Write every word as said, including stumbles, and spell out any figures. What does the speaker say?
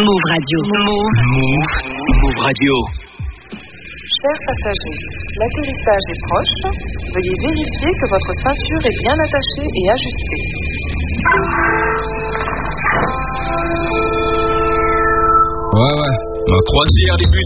Move Radio. Move. Move. Move Radio. Chers passagers, l'atterrissage est proche. Veuillez vérifier que votre ceinture est bien attachée et ajustée. Ouais, ouais. La croisière débute.